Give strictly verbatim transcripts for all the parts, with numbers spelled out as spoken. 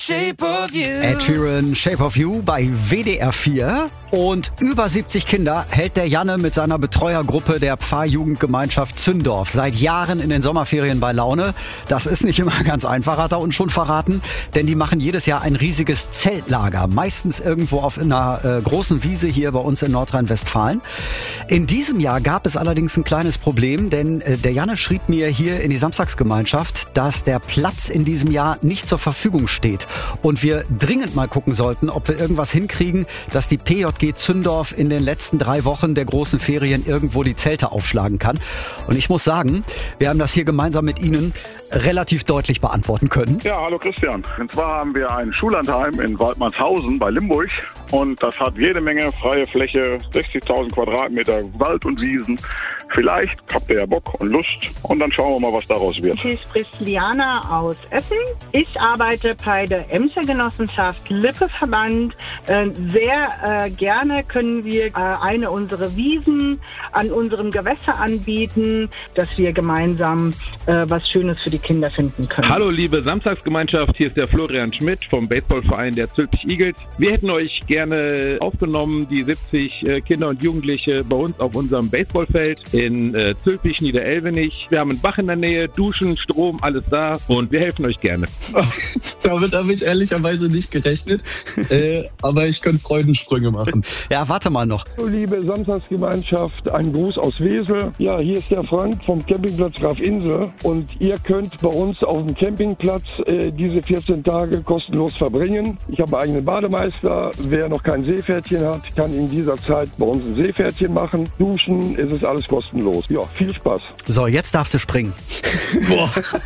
Shape of You. Ed Sheeran, Shape of You bei W D R vier. Und über siebzig Kinder hält der Janne mit seiner Betreuergruppe der Pfarrjugendgemeinschaft Zündorf seit Jahren in den Sommerferien bei Laune. Das ist nicht immer ganz einfach, hat er uns schon verraten, denn die machen jedes Jahr ein riesiges Zeltlager, meistens irgendwo auf einer äh, großen Wiese hier bei uns in Nordrhein-Westfalen. In diesem Jahr gab es allerdings ein kleines Problem, denn äh, der Janne schrieb mir hier in die Samstagsgemeinschaft, dass der Platz in diesem Jahr nicht zur Verfügung steht und wir dringend mal gucken sollten, ob wir irgendwas hinkriegen, dass die P J G Zündorf in den letzten drei Wochen der großen Ferien irgendwo die Zelte aufschlagen kann. Und ich muss sagen, wir haben das hier gemeinsam mit Ihnen relativ deutlich beantworten können. Ja, hallo Christian. Und zwar haben wir ein Schullandheim in Waldmannshausen bei Limburg und das hat jede Menge freie Fläche, sechzigtausend Quadratmeter Wald und Wiesen. Vielleicht habt ihr ja Bock und Lust und dann schauen wir mal, was daraus wird. Hier spricht Liana aus Essen. Ich arbeite bei der Emscher Genossenschaft Lippe-Verband. Äh, sehr äh, gerne können wir äh, eine unserer Wiesen an unserem Gewässer anbieten, dass wir gemeinsam äh, was Schönes für die Kinder finden können. Hallo liebe Samstagsgemeinschaft, hier ist der Florian Schmidt vom Baseballverein der Zülpich Eagles. Wir hätten euch gerne aufgenommen, die siebzig äh, Kinder und Jugendliche bei uns auf unserem Baseballfeld in äh, Zülpich, Niederelvenich. Wir haben einen Bach in der Nähe, Duschen, Strom, alles da und wir helfen euch gerne. Damit habe ich ehrlicherweise nicht gerechnet, äh, aber ich könnte Freudensprünge machen. Ja, warte mal noch. Liebe Samstagsgemeinschaft, ein Gruß aus Wesel. Ja, hier ist der Frank vom Campingplatz Graf Insel und ihr könnt bei uns auf dem Campingplatz äh, diese vierzehn Tage kostenlos verbringen. Ich habe einen eigenen Bademeister. Wer noch kein Seepferdchen hat, kann in dieser Zeit bei uns ein Seepferdchen machen. Duschen, es ist alles kostenlos. Ja, viel Spaß. So, jetzt darfst du springen. Boah.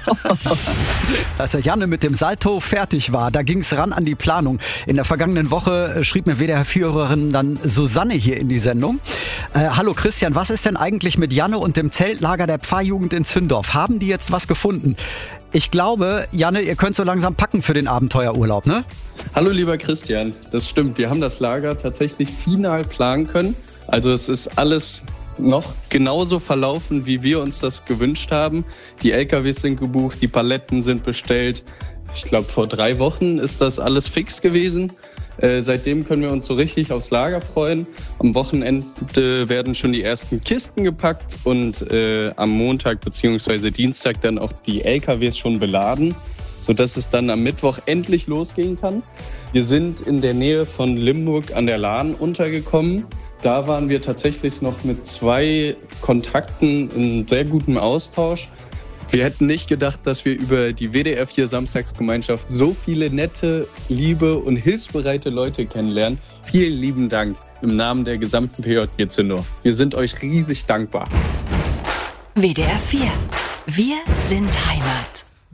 Als der Janne mit dem Salto fertig war, da ging es ran an die Planung. In der vergangenen Woche schrieb mir W D R-Führerin dann Susanne hier in die Sendung. Äh, hallo Christian, was ist denn eigentlich mit Janne und dem Zeltlager der Pfarrjugend in Zündorf? Haben die jetzt was gefunden? Ich glaube, Janne, ihr könnt so langsam packen für den Abenteuerurlaub, ne? Hallo lieber Christian, das stimmt. Wir haben das Lager tatsächlich final planen können. Also es ist alles noch genauso verlaufen, wie wir uns das gewünscht haben. Die L K Ws sind gebucht, die Paletten sind bestellt. Ich glaube, vor drei Wochen ist das alles fix gewesen. Äh, seitdem können wir uns so richtig aufs Lager freuen. Am Wochenende werden schon die ersten Kisten gepackt und äh, am Montag bzw. Dienstag dann auch die L K Ws schon beladen, sodass es dann am Mittwoch endlich losgehen kann. Wir sind in der Nähe von Limburg an der Lahn untergekommen. Da waren wir tatsächlich noch mit zwei Kontakten in sehr gutem Austausch. Wir hätten nicht gedacht, dass wir über die W D R vier Samstagsgemeinschaft so viele nette, liebe und hilfsbereite Leute kennenlernen. Vielen lieben Dank im Namen der gesamten P J G Zündorf. Wir sind euch riesig dankbar. W D R vier. Wir sind Heimat.